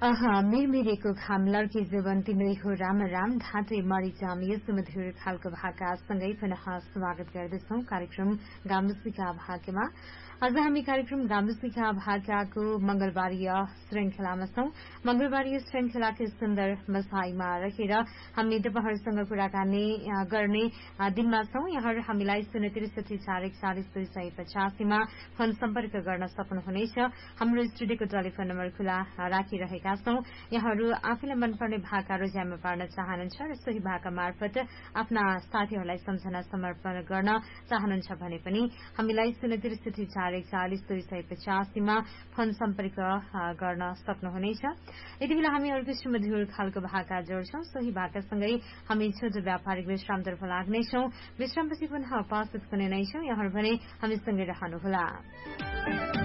मिरमिरेको घाम लड्के जीवन तिम्रै हो राम राम ढाँटे मरिजाम यस मधुर खालको भाकासँगै पुनः स्वागत गर्दछौ कार्यक्रम गाम्बुसीका भाग्यमा। आज हामी कार्यक्रम गाम्बुसीका भाग्यको मंगलबारीय श्रृंखलामा छौं। मंगलबारीय श्रृंखलाको सुन्दर बसाईमा रहेर हामी तपाईहरुसँग कुराकानी गर्ने दिनमा छौं। यहाँहरु हामीलाई 063441250 मा फोन सम्पर्क गर्न सक्नुहुनेछ। हाम्रो स्टुडियोको टेलिफोन नम्बर खुला राखिरहेका छौं। यहाँहरु आफैलाई मनपर्ने भाका रोजाइमा पार्न चाहनुहुन्छ र सोही भाका मार्फत आफ्ना साथीहरूलाई सम्झना समर्पण गर्न चाहनुहुन्छ भने पनि हामीलाई 063441250 मा फोन सम्पर्क गर्न सक्नुहुनेछ। यति बेला हामी अर्को सुमधुर खालको भाका जोड्छौं। सोही भाकासँगै हामी छोटो व्यापारिक विश्रामतर्फ लाग्नेछौं। विश्रामपछि पुनः उपस्थित हुने नै छौं। यहाँहरु भने हामीसँगै रहनुहोला।